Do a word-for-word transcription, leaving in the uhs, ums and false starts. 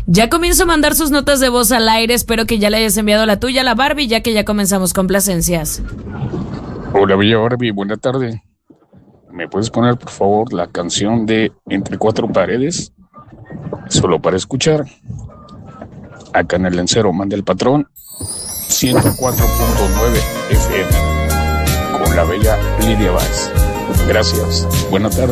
Ya comienzo a mandar sus notas de voz al aire. Espero que ya le hayas enviado la tuya a la Barbie, ya que ya comenzamos complacencias. Hola, bella Barbie, buena tarde. ¿Me puedes poner, por favor, la canción de Entre Cuatro Paredes? Solo para escuchar. Acá en el Lencero manda el patrón ciento cuatro punto nueve F M con la bella Lidia Vaz. Gracias. Buena tarde.